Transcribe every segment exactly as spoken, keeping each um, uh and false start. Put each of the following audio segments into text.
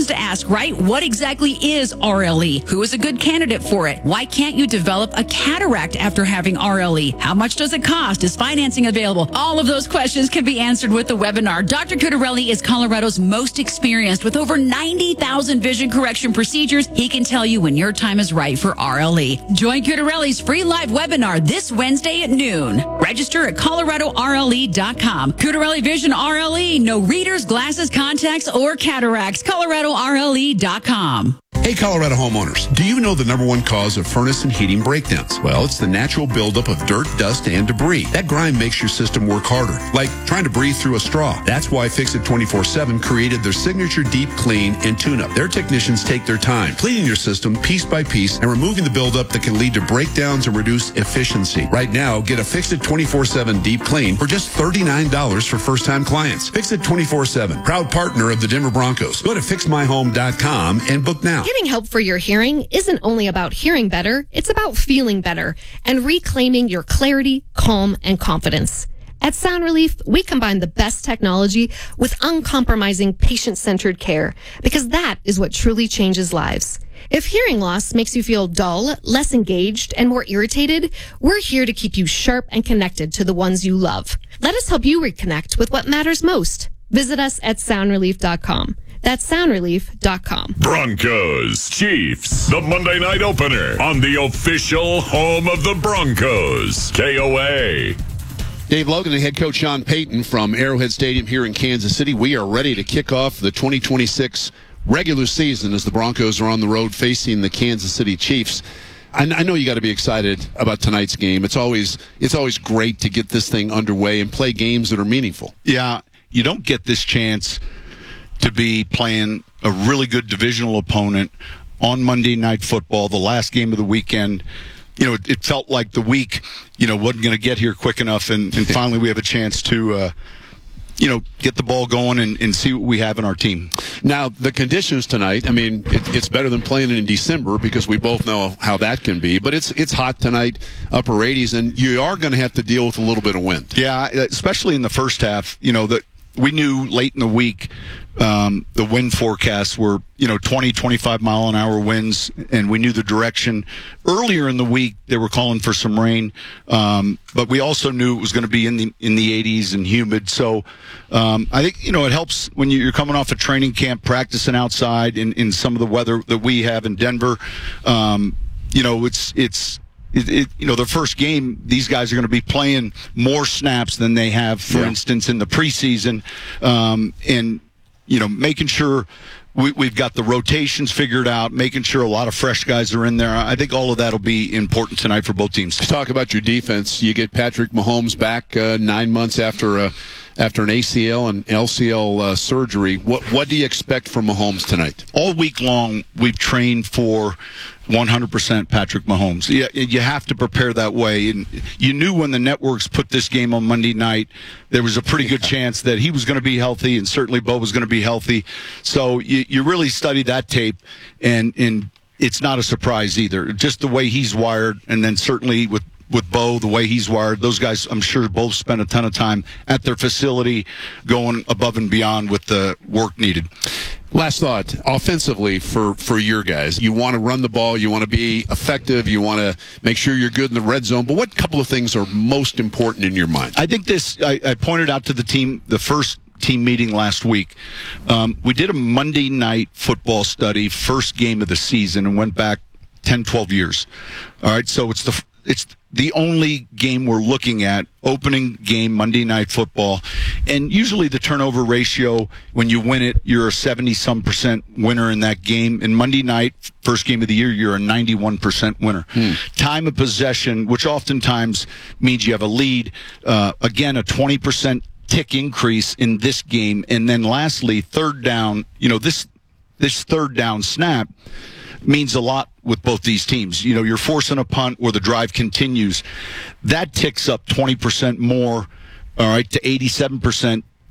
questions to ask, right? What exactly is R L E? Who is a good candidate for it? Why can't you develop a cataract after having R L E? How much does it cost? Is financing available? All of those questions can be answered with the webinar. Doctor Cutarelli is Colorado's most experienced with over ninety thousand vision correction procedures. He can tell you when your time is right for R L E. Join Cutarelli's free live webinar this Wednesday at noon. Register at Colorado R L E dot com. Cutarelli Vision R L E. No readers, glasses, contacts, or cataracts. Colorado R L E dot com. Hey, Colorado homeowners, do you know the number one cause of furnace and heating breakdowns? Well, it's the natural buildup of dirt, dust, and debris. That grime makes your system work harder, like trying to breathe through a straw. That's why Fix It twenty-four seven created their signature deep clean and tune-up. Their technicians take their time, cleaning your system piece by piece and removing the buildup that can lead to breakdowns and reduce efficiency. Right now, get a Fix It twenty-four seven deep clean for just thirty-nine dollars for first-time clients. Fix It twenty-four seven, proud partner of the Denver Broncos. Go to fix my home dot com and book now. Getting help for your hearing isn't only about hearing better, it's about feeling better and reclaiming your clarity, calm, and confidence. At Sound Relief, we combine the best technology with uncompromising patient-centered care because that is what truly changes lives. If hearing loss makes you feel dull, less engaged, and more irritated, we're here to keep you sharp and connected to the ones you love. Let us help you reconnect with what matters most. Visit us at sound relief dot com. That's sound relief dot com. Broncos Chiefs, the Monday night opener on the official home of the Broncos, K O A. Dave Logan and head coach Sean Payton from Arrowhead Stadium here in Kansas City. We are ready to kick off the twenty twenty-six regular season as the Broncos are on the road facing the Kansas City Chiefs. I, I know you got to be excited about tonight's game. It's always it's always great to get this thing underway and play games that are meaningful. Yeah, you don't get this chance to be playing a really good divisional opponent on Monday Night Football, the last game of the weekend. You know, it, it felt like the week, you know, wasn't going to get here quick enough, and, and finally we have a chance to, uh, you know, get the ball going and, and see what we have in our team. Now, the conditions tonight, I mean, it, it's better than playing in December because we both know how that can be, but it's it's hot tonight, upper eighties, and you are going to have to deal with a little bit of wind. Yeah, especially in the first half, you know, that we knew late in the week um, the wind forecasts were, you know, twenty, twenty-five mile an hour winds, and we knew the direction. Earlier in the week, they were calling for some rain, um, but we also knew it was going to be in the in the eighties and humid. So um, I think, you know, it helps when you're coming off a training camp, practicing outside in, in some of the weather that we have in Denver. Um, you know, it's it's. It, it, you know, the first game, these guys are going to be playing more snaps than they have, for yeah. instance, in the preseason. Um, and, you know, making sure we, we've got the rotations figured out, making sure a lot of fresh guys are in there. I think all of that will be important tonight for both teams. Let's talk about your defense. You get Patrick Mahomes back uh, nine months after a after an A C L and L C L uh, surgery. What what do you expect from Mahomes tonight? All week long, we've trained for one hundred percent Patrick Mahomes. You, you have to prepare that way. And you knew when the networks put this game on Monday night, there was a pretty good chance that he was going to be healthy, and certainly Bo was going to be healthy. So you, you really study that tape, and, and it's not a surprise either. Just the way he's wired, and then certainly with with Bo, the way he's wired, those guys, I'm sure, both spent a ton of time at their facility going above and beyond with the work needed. Last thought, offensively for, for your guys, you want to run the ball, you want to be effective, you want to make sure you're good in the red zone, but what couple of things are most important in your mind? I think this, I, I pointed out to the team, the first team meeting last week. Um, we did a Monday night football study, first game of the season, and went back ten, twelve years. All right, so it's the it's the only game we're looking at, opening game, Monday Night Football. And usually the turnover ratio, when you win it, you're a seventy-some percent winner in that game. In Monday night, first game of the year, you're a ninety-one percent winner. Hmm. Time of possession, which oftentimes means you have a lead, uh, again, a twenty percent tick increase in this game. And then lastly, third down, you know, this this third down snap means a lot with both these teams. You know, you're forcing a punt where the drive continues. That ticks up twenty percent more, all right, to eighty-seven percent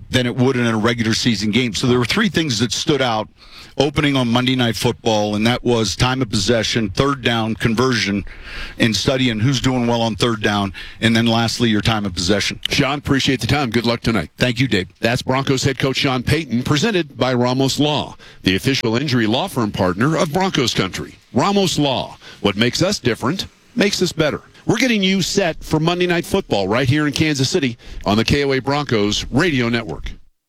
than it would in a regular season game. So there were three things that stood out opening on Monday Night Football, and that was time of possession, third down, conversion, and studying who's doing well on third down, and then lastly, your time of possession. Sean, appreciate the time. Good luck tonight. Thank you, Dave. That's Broncos head coach Sean Payton, presented by Ramos Law, the official injury law firm partner of Broncos Country. Ramos Law. What makes us different makes us better. We're getting you set for Monday Night Football right here in Kansas City on the K O A Broncos Radio Network.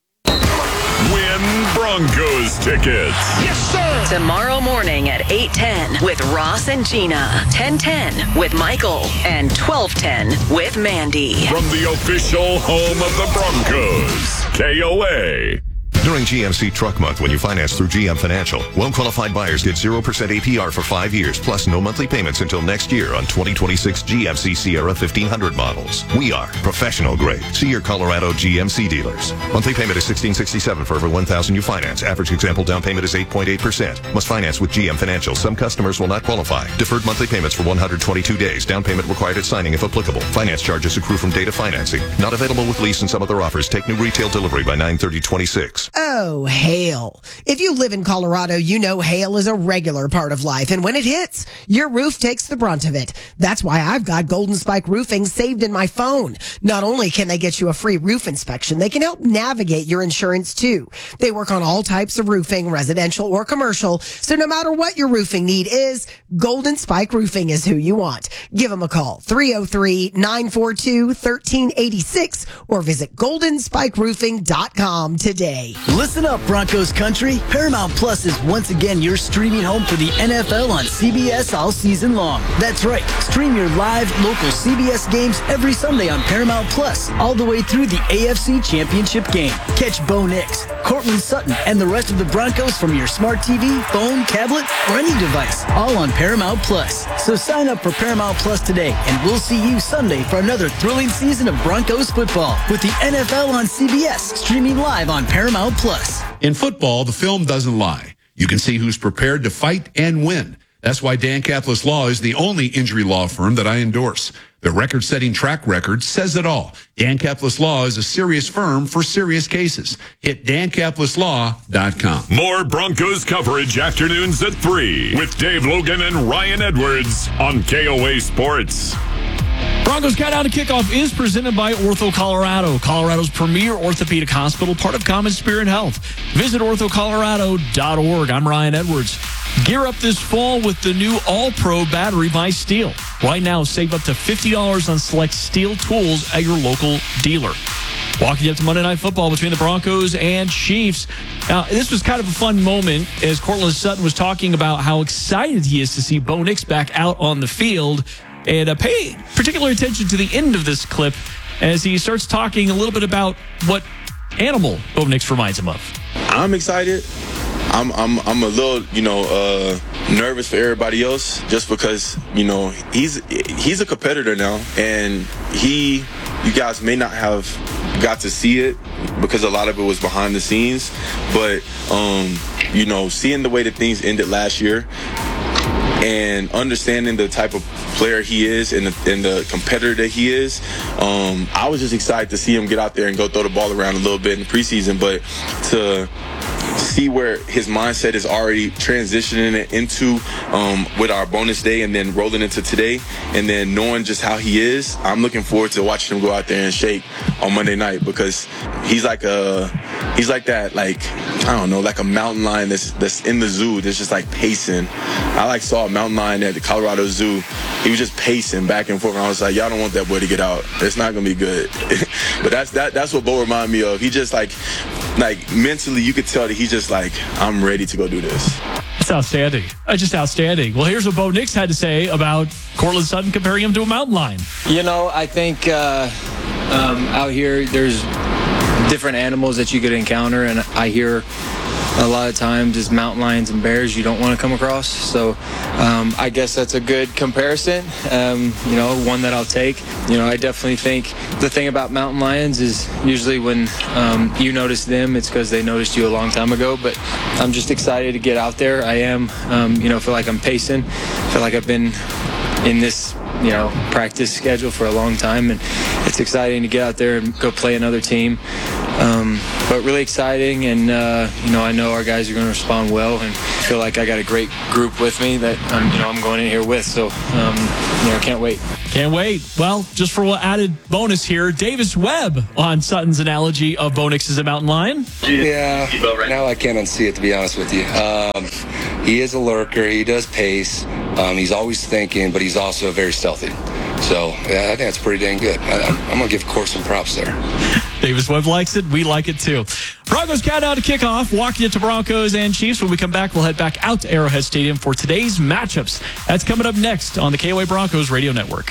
Win Broncos tickets. Yes, sir. Tomorrow morning at eight ten with Ross and Gina, ten ten with Michael, and twelve ten with Mandy. From the official home of the Broncos, K O A. During G M C Truck Month, when you finance through G M Financial, well-qualified buyers get zero percent A P R for five years, plus no monthly payments until next year on twenty twenty-six G M C Sierra fifteen hundred models. We are professional grade. See your Colorado G M C dealers. Monthly payment is sixteen sixty-seven for every one thousand you finance. Average example down payment is eight point eight percent. Must finance with G M Financial. Some customers will not qualify. Deferred monthly payments for one hundred twenty-two days. Down payment required at signing if applicable. Finance charges accrue from date of financing. Not available with lease and some other offers. Take new retail delivery by nine thirty twenty-six. Oh, hail. If you live in Colorado, you know hail is a regular part of life. And when it hits, your roof takes the brunt of it. That's why I've got Golden Spike Roofing saved in my phone. Not only can they get you a free roof inspection, they can help navigate your insurance too. They work on all types of roofing, residential or commercial. So no matter what your roofing need is, Golden Spike Roofing is who you want. Give them a call, three oh three, nine four two, one three eight six, or visit golden spike roofing dot com today. Listen up, Broncos country. Paramount Plus is once again your streaming home for the N F L on C B S all season long. That's right. Stream your live local C B S games every Sunday on Paramount Plus, all the way through the A F C Championship game. Catch Bo Nix, Cortland Sutton, and the rest of the Broncos from your smart T V, phone, tablet, or any device, all on Paramount Plus. So sign up for Paramount Plus today, and we'll see you Sunday for another thrilling season of Broncos football with the N F L on C B S, streaming live on Paramount Plus. In football, the film doesn't lie. You can see who's prepared to fight and win. That's why Dan Kaplis Law is the only injury law firm that I endorse. The record-setting track record says it all. Dan Kaplis Law is a serious firm for serious cases. Hit dan kaplis law dot com. More Broncos coverage afternoons at three with Dave Logan and Ryan Edwards on K O A Sports. Broncos Countdown to Kickoff is presented by Ortho Colorado, Colorado's premier orthopedic hospital, part of Common Spirit Health. Visit ortho colorado dot org. I'm Ryan Edwards. Gear up this fall with the new All-Pro battery by Steel. Right now, save up to fifty dollars on select Steel tools at your local dealer. Walking up to Monday Night Football between the Broncos and Chiefs. Now, this was kind of a fun moment as Cortland Sutton was talking about how excited he is to see Bo Nix back out on the field. And uh, pay particular attention to the end of this clip as he starts talking a little bit about what animal Bo Nix reminds him of. I'm excited. I'm I'm I'm a little, you know, uh, nervous for everybody else just because, you know, he's he's a competitor now, and he, you guys may not have got to see it because a lot of it was behind the scenes, but um, you know, seeing the way that things ended last year and understanding the type of player he is and the, and the competitor that he is, um, I was just excited to see him get out there and go throw the ball around a little bit in the preseason, but to see where his mindset is already transitioning it into um, with our bonus day and then rolling into today, and then knowing just how he is, I'm looking forward to watching him go out there and shake on Monday night, because he's like a he's like that like I don't know like a mountain lion that's that's in the zoo that's just like pacing. I like saw a mountain lion at the Colorado Zoo. He was just pacing back and forth, and I was like, y'all don't want that boy to get out. It's not gonna be good. But that's that that's what Bo reminded me of. He just like like mentally you could tell that he's just like, I'm ready to go do this. It's outstanding. Uh, just outstanding. Well, here's what Bo Nix had to say about Cortland Sutton comparing him to a mountain lion. You know, I think uh, um, out here there's different animals that you could encounter, and I hear a lot of times is mountain lions and bears you don't want to come across. So um, I guess that's a good comparison, um, you know, one that I'll take. You know, I definitely think the thing about mountain lions is usually when um, you notice them, it's because they noticed you a long time ago. But I'm just excited to get out there. I am, um, you know, feel like I'm pacing. Feel like I've been in this, you know, practice schedule for a long time, and it's exciting to get out there and go play another team. Um, but really exciting, and uh, you know, I know our guys are going to respond well, and feel like I got a great group with me that um, you know I'm going in here with. So um, you know, can't wait. Can't wait. Well, just for what added bonus here, Davis Webb on Sutton's analogy of Bo Nix as a mountain lion. Yeah, now I can't unsee it, to be honest with you. Um, he is a lurker. He does pace. Um, he's always thinking, but he's also very stealthy. So yeah, I think that's pretty dang good. I, I'm going to give Court some props there. Davis Webb likes it. We like it too. Broncos countdown to kickoff. Walking it to Broncos and Chiefs. When we come back, we'll head back out to Arrowhead Stadium for today's matchups. That's coming up next on the K O A Broncos Radio Network.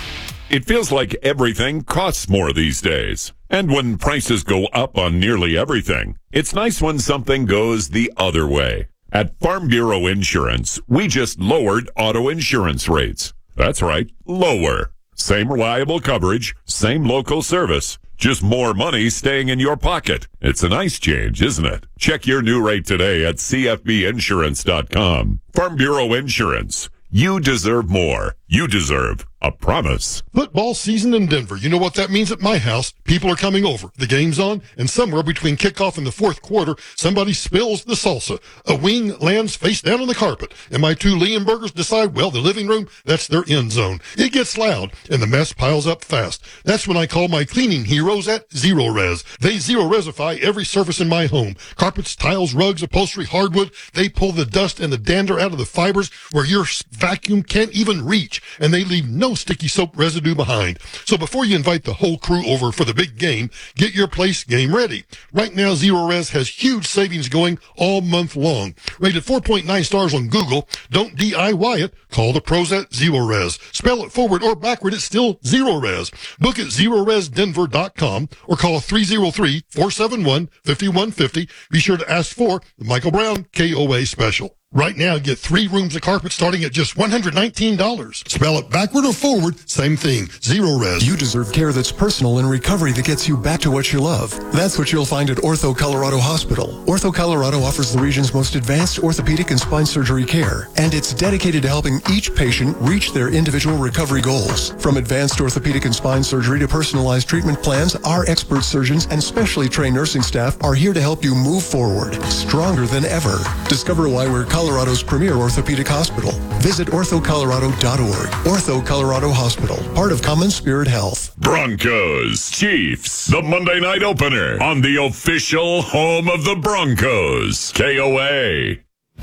It feels like everything costs more these days. And when prices go up on nearly everything, it's nice when something goes the other way. At Farm Bureau Insurance, we just lowered auto insurance rates. That's right, lower. Same reliable coverage, same local service, just more money staying in your pocket. It's a nice change, isn't it? Check your new rate today at C F B insurance dot com. Farm Bureau Insurance. You deserve more. You deserve a promise. Football season in Denver. You know what that means at my house. People are coming over. The game's on, and somewhere between kickoff and the fourth quarter, somebody spills the salsa. A wing lands face down on the carpet, and my two Leonbergers decide, well, the living room, that's their end zone. It gets loud, and the mess piles up fast. That's when I call my cleaning heroes at Zero Res. They Zero Resify every surface in my home. Carpets, tiles, rugs, upholstery, hardwood. They pull the dust and the dander out of the fibers where your vacuum can't even reach, and they leave no sticky soap residue behind. So before you invite the whole crew over for the big game, get your place game ready. Right now, Zero Res has huge savings going all month long. Rated four point nine stars on Google. Don't D I Y it. Call the pros at Zero Res. Spell it forward or backward, it's still Zero Res. Book at zero res denver dot com or call three oh three, four seven one, five one five oh. Be sure to ask for the Michael Brown K O A special. Right now, get three rooms of carpet starting at just one hundred nineteen dollars. Spell it backward or forward, same thing. Zero Res. You deserve care that's personal and recovery that gets you back to what you love. That's what you'll find at Ortho Colorado Hospital. Ortho Colorado offers the region's most advanced orthopedic and spine surgery care, and it's dedicated to helping each patient reach their individual recovery goals. From advanced orthopedic and spine surgery to personalized treatment plans, our expert surgeons and specially trained nursing staff are here to help you move forward, stronger than ever. Discover why we're Colorado's premier orthopedic hospital. Visit ortho colorado dot org. Ortho Colorado Hospital, part of Common Spirit Health. Broncos Chiefs, the Monday night opener on the official home of the Broncos, K O A.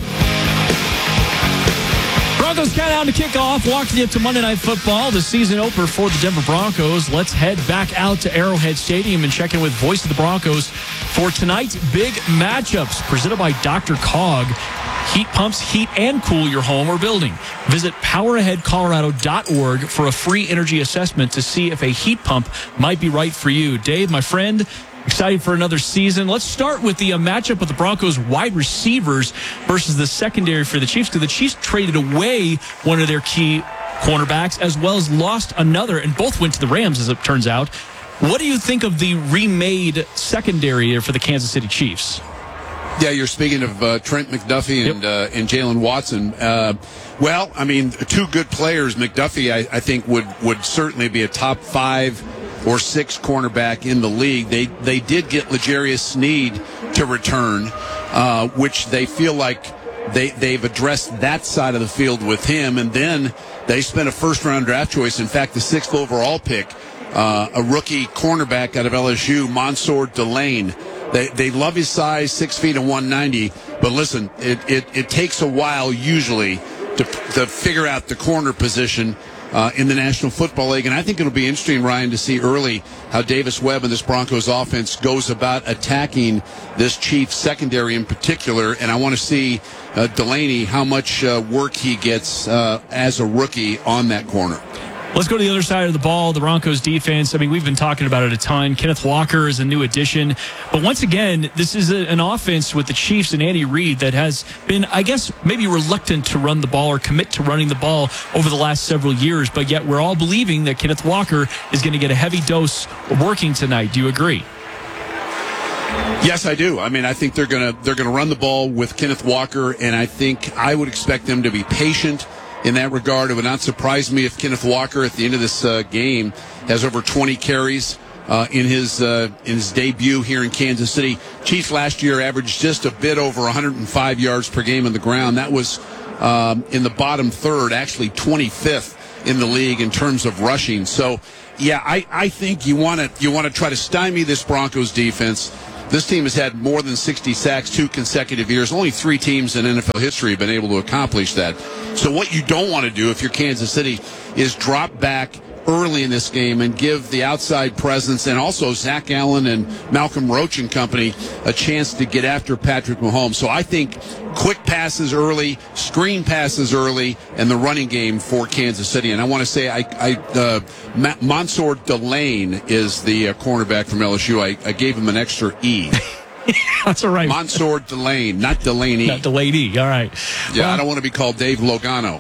Broncos countdown to kickoff, walking you to Monday Night Football, the season opener for the Denver Broncos. Let's head back out to Arrowhead Stadium and check in with voice of the Broncos for tonight's big matchups, presented by Doctor Cog. Heat pumps, heat and cool your home or building. Visit power ahead colorado dot org for a free energy assessment to see if a heat pump might be right for you. Dave, my friend, excited for another season. Let's start with the uh, matchup of the Broncos wide receivers versus the secondary for the Chiefs, because the Chiefs traded away one of their key cornerbacks as well as lost another, and both went to the Rams, as it turns out. What do you think of the remade secondary for the Kansas City Chiefs? Yeah, you're speaking of uh, Trent McDuffie and yep. uh, and Jalen Watson. Uh, well, I mean, two good players. McDuffie, I, I think, would would certainly be a top five or six cornerback in the league. They they did get L'Jarius Sneed to return, uh, which they feel like they they've addressed that side of the field with him, and then they spent a first round draft choice. In fact, the sixth overall pick, uh, a rookie cornerback out of L S U, Mansour Delane. They they love his size, six feet and one ninety. But listen, it, it, it takes a while usually to to figure out the corner position uh, in the National Football League. And I think it'll be interesting, Ryan, to see early how Davis Webb and this Broncos offense goes about attacking this Chiefs secondary in particular. And I want to see uh, Delaney, how much uh, work he gets uh, as a rookie on that corner. Let's go to the other side of the ball, the Broncos defense. I mean, we've been talking about it a ton. Kenneth Walker is a new addition. But once again, this is a, an offense with the Chiefs and Andy Reid that has been, I guess, maybe reluctant to run the ball or commit to running the ball over the last several years. But yet we're all believing that Kenneth Walker is going to get a heavy dose working tonight. Do you agree? Yes, I do. I mean, I think they're going to they're going to run the ball with Kenneth Walker, and I think I would expect them to be patient in that regard. It would not surprise me if Kenneth Walker at the end of this uh, game has over twenty carries uh, in his uh, in his debut here in Kansas City. Chiefs last year averaged just a bit over one hundred five yards per game on the ground. That was um, in the bottom third, actually twenty-fifth in the league in terms of rushing. So, yeah, I, I think you want to you want to try to stymie this Broncos defense. This team has had more than sixty sacks two consecutive years. Only three teams in N F L history have been able to accomplish that. So what you don't want to do if you're Kansas City is drop back early in this game and give the outside presence and also Zach Allen and Malcolm Roach and company a chance to get after Patrick Mahomes. So I think quick passes early, screen passes early, and the running game for Kansas City. And I want to say I, I uh, Ma- Mansour Delane is the uh, cornerback from L S U. I, I gave him an extra E. That's all right. Mansour Delane, not Delaney. Not Delaney. All right. Yeah, well, I don't want to be called Dave Logano.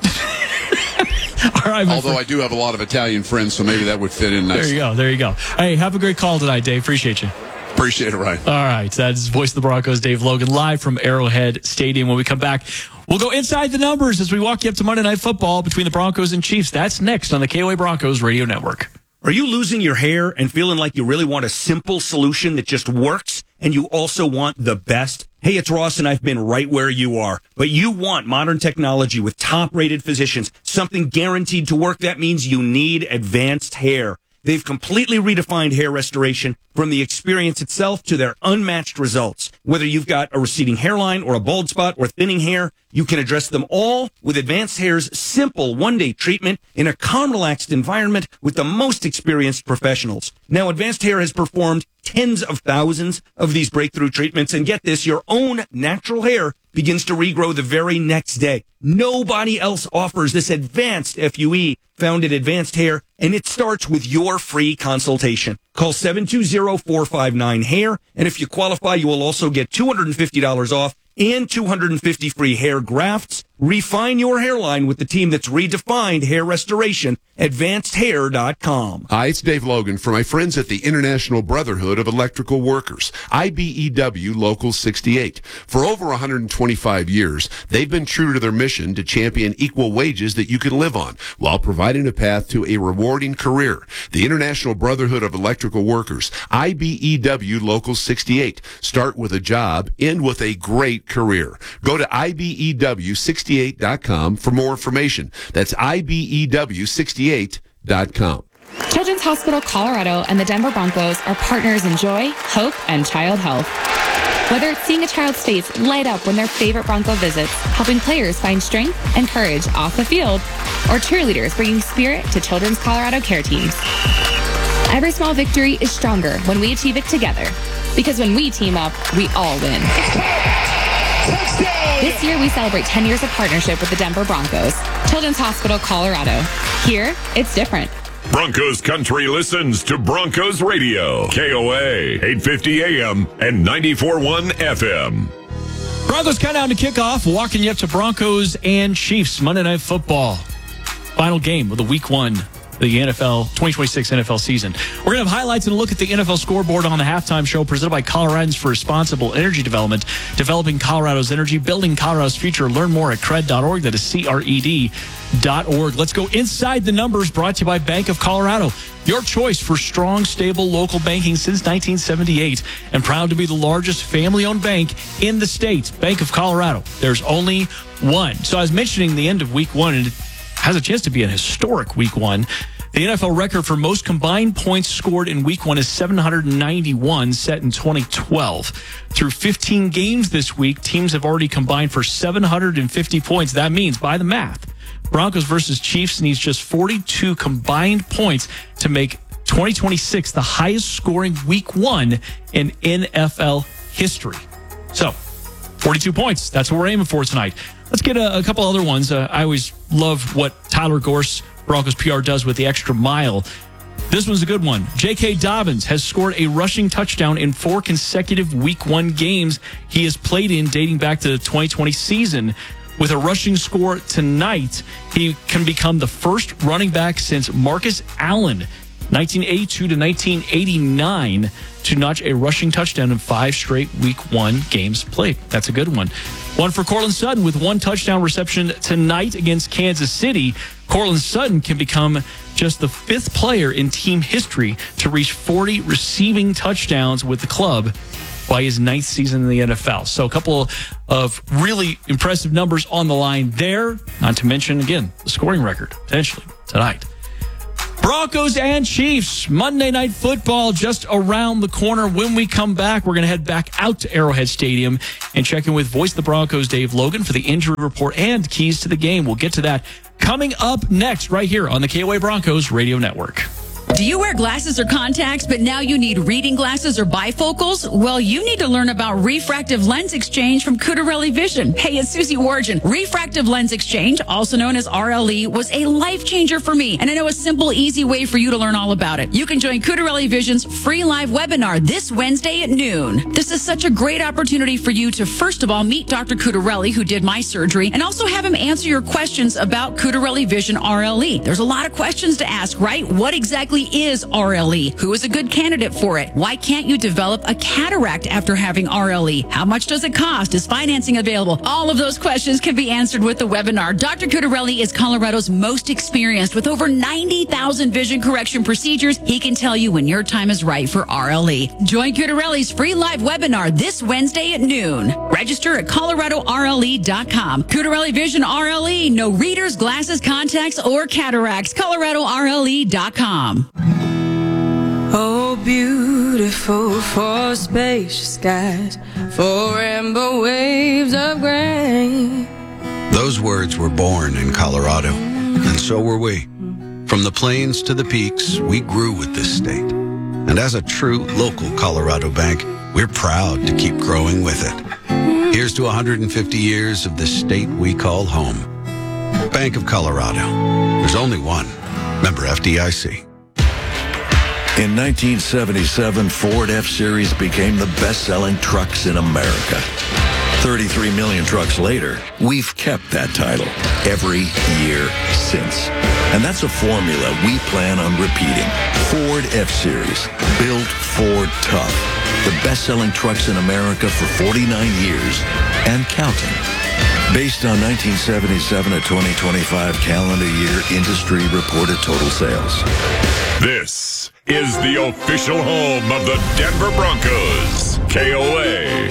All right, although friend. I do have a lot of Italian friends, so maybe that would fit in nicely. There you go. There you go. Hey, have a great call tonight, Dave. Appreciate you. Appreciate it, Ryan. All right. That's voice of the Broncos, Dave Logan, live from Arrowhead Stadium. When we come back, we'll go inside the numbers as we walk you up to Monday Night Football between the Broncos and Chiefs. That's next on the K O A Broncos Radio Network. Are you losing your hair and feeling like you really want a simple solution that just works and you also want the best? Hey, it's Ross, and I've been right where you are. But you want modern technology with top-rated physicians, something guaranteed to work. That means you need Advanced Hair. They've completely redefined hair restoration from the experience itself to their unmatched results. Whether you've got a receding hairline or a bald spot or thinning hair, you can address them all with Advanced Hair's simple one-day treatment in a calm, relaxed environment with the most experienced professionals. Now, Advanced Hair has performed tens of thousands of these breakthrough treatments, and get this, your own natural hair begins to regrow the very next day. Nobody else offers this advanced F U E found at Advanced Hair, and it starts with your free consultation. Call seven two zero, four five nine, hair, and if you qualify, you will also get two hundred fifty dollars off and two hundred fifty free hair grafts. Refine your hairline with the team that's redefined hair restoration, advanced hair dot com. Hi, it's Dave Logan for my friends at the International Brotherhood of Electrical Workers, I B E W Local sixty-eight. For over one hundred twenty-five years, they've been true to their mission to champion equal wages that you can live on while providing a path to a rewarding career. The International Brotherhood of Electrical Workers, I B E W Local sixty-eight. Start with a job, end with a great career. Go to I B E W sixty-eight dot com for more information. That's I B E W sixty-eight dot com. Children's Hospital Colorado and the Denver Broncos are partners in joy, hope, and child health. Whether it's seeing a child's face light up when their favorite Bronco visits, helping players find strength and courage off the field, or cheerleaders bringing spirit to Children's Colorado care teams. Every small victory is stronger when we achieve it together. Because when we team up, we all win. This year, we celebrate ten years of partnership with the Denver Broncos. Children's Hospital, Colorado. Here, it's different. Broncos Country listens to Broncos Radio. K O A, eight fifty A M and ninety-four point one F M. Broncos countdown to kickoff, walking you up to Broncos and Chiefs Monday Night Football. Final game of the week one. The N F L twenty twenty-six N F L season. We're going to have highlights and a look at the N F L scoreboard on the halftime show presented by Coloradans for Responsible Energy Development, developing Colorado's energy, building Colorado's future. Learn more at cred dot org. That is C R E D dot org. Let's go inside the numbers, brought to you by Bank of Colorado. Your choice for strong, stable local banking since nineteen seventy-eight, and proud to be the largest family-owned bank in the state. Bank of Colorado. There's only one. So I was mentioning the end of week one, and it has a chance to be a historic week one. The N F L record for most combined points scored in week one is seven hundred ninety-one, set in twenty twelve. Through fifteen games this week, teams have already combined for seven hundred fifty points. That means, by the math, Broncos versus Chiefs needs just forty-two combined points to make twenty twenty-six the highest scoring week one in N F L history. So, forty-two points. That's what we're aiming for tonight. Let's get a, a couple other ones. Uh, I always love what Tyler Gorse, Broncos P R, does with the extra mile. This one's a good one. J K. Dobbins has scored a rushing touchdown in four consecutive week one games he has played in dating back to the twenty twenty season. With a rushing score tonight, he can become the first running back since Marcus Allen, nineteen eighty-two to nineteen eighty-nine, to notch a rushing touchdown in five straight week one games played. That's a good one. One for Cortland Sutton with one touchdown reception tonight against Kansas City. Courtland Sutton can become just the fifth player in team history to reach forty receiving touchdowns with the club by his ninth season in the N F L. So a couple of really impressive numbers on the line there, not to mention, again, the scoring record potentially tonight. Broncos and Chiefs, Monday Night Football just around the corner. When we come back, we're going to head back out to Arrowhead Stadium and check in with Voice of the Broncos, Dave Logan, for the injury report and keys to the game. We'll get to that coming up next right here on the K O A Broncos Radio Network. Do you wear glasses or contacts, but now you need reading glasses or bifocals? Well, you need to learn about refractive lens exchange from Cutarelli Vision. Hey, it's Susie Wargin. Refractive lens exchange, also known as R L E, was a life changer for me, and I know a simple, easy way for you to learn all about it. You can join Cutarelli Vision's free live webinar this Wednesday at noon. This is such a great opportunity for you to, first of all, meet Doctor Cutarelli, who did my surgery, and also have him answer your questions about Cutarelli Vision R L E. There's a lot of questions to ask, right? What exactly is R L E? Who is a good candidate for it? Why can't you develop a cataract after having R L E? How much does it cost? Is financing available? All of those questions can be answered with the webinar. Doctor Cutarelli is Colorado's most experienced with over ninety thousand vision correction procedures. He can tell you when your time is right for R L E. Join Cutarelli's free live webinar this Wednesday at noon. Register at Colorado R L E dot com. Cutarelli Vision R L E. No readers, glasses, contacts, or cataracts. Colorado R L E dot com. Oh, beautiful for spacious skies, for rainbow waves of grain. Those words were born in Colorado, and so were we. From the plains to the peaks, we grew with this state. And as a true local Colorado bank, we're proud to keep growing with it. Here's to one hundred fifty years of the state we call home. Bank of Colorado. There's only one. Member F D I C. In nineteen seventy-seven, Ford F-Series became the best-selling trucks in America. thirty-three million trucks later, we've kept that title every year since. And that's a formula we plan on repeating. Ford F-Series, built Ford tough. The best-selling trucks in America for forty-nine years and counting. Based on nineteen seventy-seven to twenty twenty-five calendar year industry reported total sales. This is the official home of the Denver Broncos, K O A.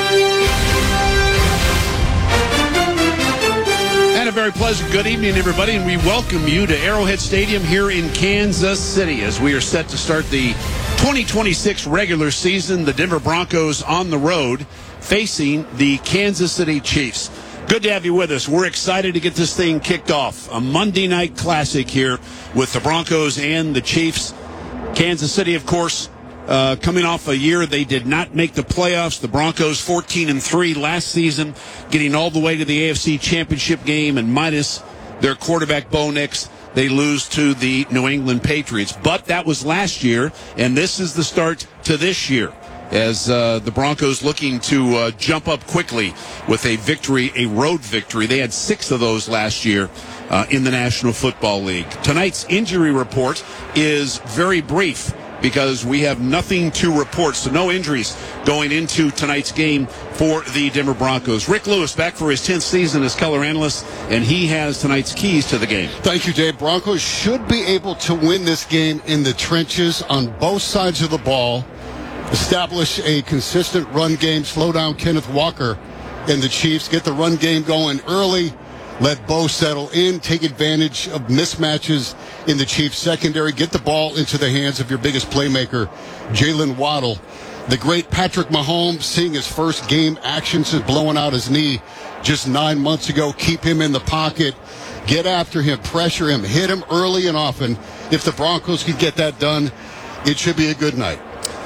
And a very pleasant good evening, everybody, and we welcome you to Arrowhead Stadium here in Kansas City as we are set to start the twenty twenty-six regular season. The Denver Broncos on the road facing the Kansas City Chiefs. Good to have you with us. We're excited to get this thing kicked off. A Monday night classic here with the Broncos and the Chiefs. Kansas City, of course, uh, coming off a year they did not make the playoffs. The Broncos fourteen and three last season, getting all the way to the A F C Championship game, and minus their quarterback Bo Nix, they lose to the New England Patriots. But that was last year, and this is the start to this year, as uh, the Broncos looking to uh, jump up quickly with a victory, a road victory. They had six of those last year uh, in the National Football League. Tonight's injury report is very brief because we have nothing to report, so no injuries going into tonight's game for the Denver Broncos. Rick Lewis back for his tenth season as color analyst, and he has tonight's keys to the game. Thank you, Dave. Broncos should be able to win this game in the trenches on both sides of the ball, establish a consistent run game, slow down Kenneth Walker and the Chiefs, get the run game going early, let Bo settle in, take advantage of mismatches in the Chiefs secondary, get the ball into the hands of your biggest playmaker, Jalen Waddle. The great Patrick Mahomes, seeing his first game action since blowing out his knee just nine months ago, keep him in the pocket, get after him, pressure him, hit him early and often. If the Broncos can get that done, it should be a good night.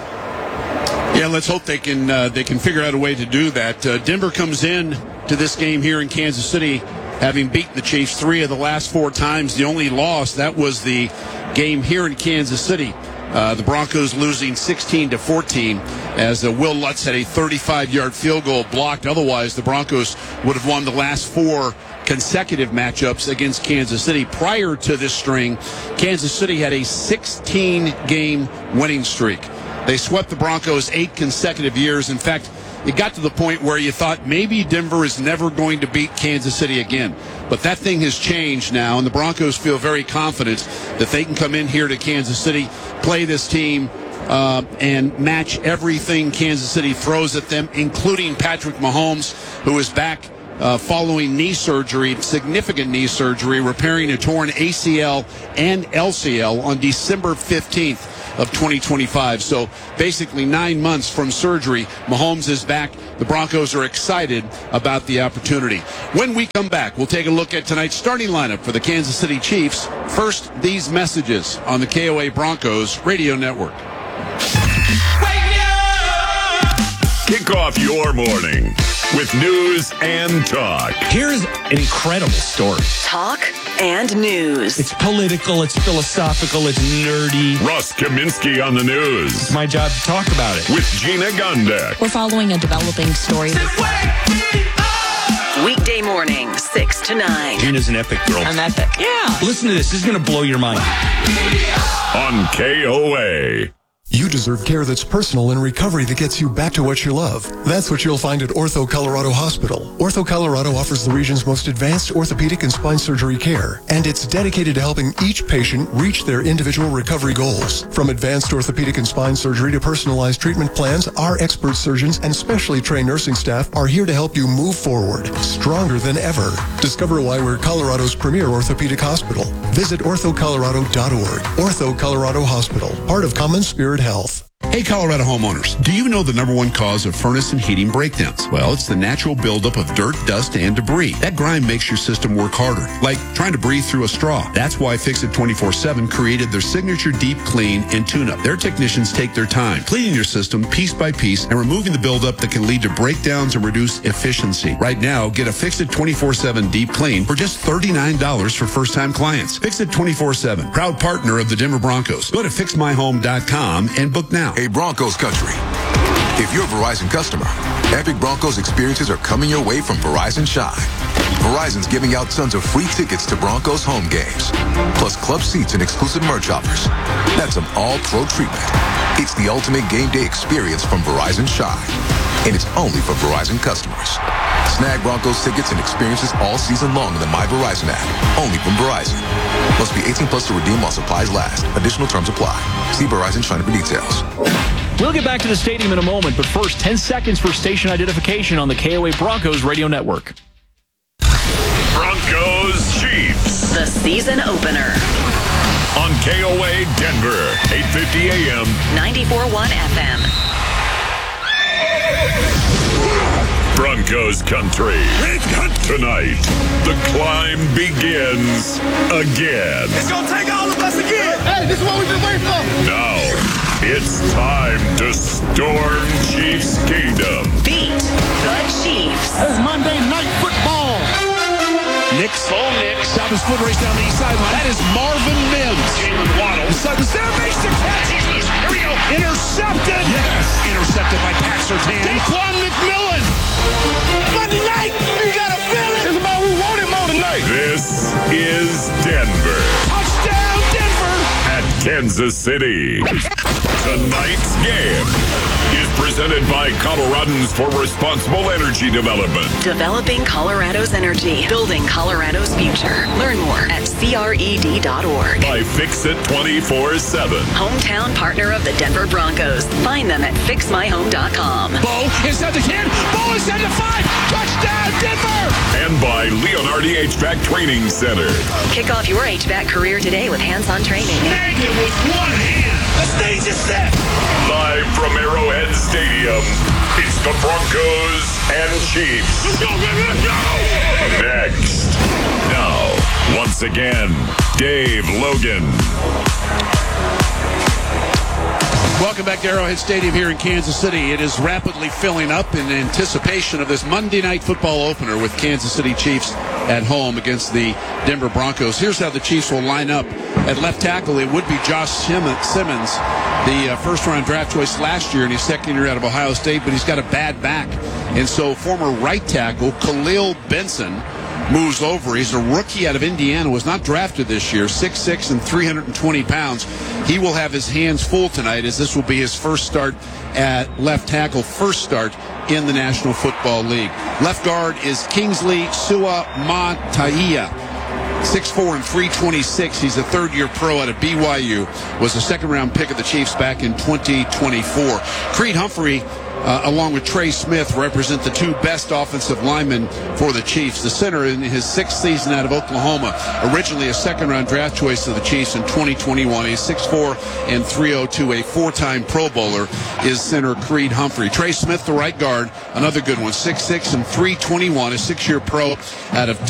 Yeah, let's hope they can uh, they can figure out a way to do that. Uh, Denver comes in to this game here in Kansas City, having beaten the Chiefs three of the last four times. The only loss, that was the game here in Kansas City. Uh, the Broncos losing sixteen to fourteen as uh, Will Lutz had a thirty-five-yard field goal blocked. Otherwise, the Broncos would have won the last four consecutive matchups against Kansas City. Prior to this string, Kansas City had a sixteen-game winning streak. They swept the Broncos eight consecutive years. In fact, it got to the point where you thought maybe Denver is never going to beat Kansas City again. But that thing has changed now, and the Broncos feel very confident that they can come in here to Kansas City, play this team, uh, and match everything Kansas City throws at them, including Patrick Mahomes, who is back uh, following knee surgery, significant knee surgery, repairing a torn A C L and L C L on December fifteenth. Of twenty twenty-five. So basically nine months from surgery, Mahomes is back. The Broncos are excited about the opportunity. When we come back, we'll take a look at tonight's starting lineup for the Kansas City Chiefs. First, these messages on the K O A Broncos Radio Network. Kick off your morning with news and talk. Here's an incredible story. Talk and news. It's political, it's philosophical, it's nerdy. Ross Kaminsky on the news. It's my job to talk about it. With Gina Gondek. We're following a developing story. Weekday morning, six to nine. Gina's an epic girl. I'm epic. Yeah. Listen to this. This is going to blow your mind. On K O A. You deserve care that's personal and recovery that gets you back to what you love. That's what you'll find at Ortho Colorado Hospital. Ortho Colorado offers the region's most advanced orthopedic and spine surgery care, and it's dedicated to helping each patient reach their individual recovery goals. From advanced orthopedic and spine surgery to personalized treatment plans, our expert surgeons and specially trained nursing staff are here to help you move forward, stronger than ever. Discover why we're Colorado's premier orthopedic hospital. Visit ortho colorado dot org. Ortho Colorado Hospital, part of Common Spirit Health. Hey, Colorado homeowners, do you know the number one cause of furnace and heating breakdowns? Well, it's the natural buildup of dirt, dust, and debris. That grime makes your system work harder, like trying to breathe through a straw. That's why Fix It twenty-four seven created their signature deep clean and tune-up. Their technicians take their time, cleaning your system piece by piece and removing the buildup that can lead to breakdowns and reduce efficiency. Right now, get a Fix It twenty-four seven deep clean for just thirty-nine dollars for first-time clients. Fix It twenty-four seven, proud partner of the Denver Broncos. Go to fix my home dot com and book now. Hey, Broncos country. If you're a Verizon customer, epic Broncos experiences are coming your way from Verizon Shine. Verizon's giving out tons of free tickets to Broncos home games, plus club seats and exclusive merch offers. That's an all-pro treatment. It's the ultimate game day experience from Verizon Shine, and it's only for Verizon customers. Snag Broncos tickets and experiences all season long in the My Verizon app, only from Verizon. Must be eighteen plus to redeem while supplies last. Additional terms apply. See Verizon Shine for details. We'll get back to the stadium in a moment, but first, ten seconds for station identification on the K O A Broncos Radio Network. Broncos Chiefs. The season opener. On K O A Denver, eight fifty A M. ninety-four point one F M. Broncos country. Tonight, the climb begins again. It's gonna take all of us again. Hey, this is what we've been waiting for. Now, it's time to storm Chiefs Kingdom. Beat the Chiefs. It's Monday Night Football. Nix, oh Nix, stop his foot race down the east sideline. That is Marvin Mims. Jalen Waddle. The center makes the catch. Here we go. Intercepted. Yes. Intercepted by Pat Surtain. Daquan McMillan. Monday night. You got a feeling. It's about we want it more tonight. This is Denver. Touchdown, Denver. At Kansas City. Tonight's game is presented by Coloradans for Responsible Energy Development. Developing Colorado's energy. Building Colorado's future. Learn more at C R E D dot org. By Fix It twenty-four seven. Hometown partner of the Denver Broncos. Find them at fix my home dot com. Bo inside the ten. Bo inside the five. Touchdown, Denver. And by Leonardi H V A C Training Center. Kick off your H V A C career today with hands-on training. Snag it with one hand. The stage is set. Live from Arrowhead Stadium, it's the Broncos and Chiefs. Let's go, baby, let's go. Next. Now, once again, Dave Logan. Welcome back to Arrowhead Stadium here in Kansas City. It is rapidly filling up in anticipation of this Monday Night Football opener with Kansas City Chiefs at home against the Denver Broncos. Here's how the Chiefs will line up. At left tackle, it would be Josh Simmons, the uh, first-round draft choice last year in his second year out of Ohio State, but he's got a bad back. And so former right tackle Khalil Benson moves over. He's a rookie out of Indiana, was not drafted this year, six six and three hundred twenty pounds. He will have his hands full tonight, as this will be his first start at left tackle, first start in the National Football League. Left guard is Kingsley Suamataia. six four and three twenty-six. He's a third-year pro out of B Y U. Was a second-round pick of the Chiefs back in twenty twenty-four. Creed Humphrey, uh, along with Trey Smith, represent the two best offensive linemen for the Chiefs. The center in his sixth season out of Oklahoma, originally a second-round draft choice of the Chiefs in twenty twenty-one. He's six four and three oh two, a four-time Pro Bowler, is center Creed Humphrey. Trey Smith, the right guard, another good one, six six and three twenty-one, a six-year pro out of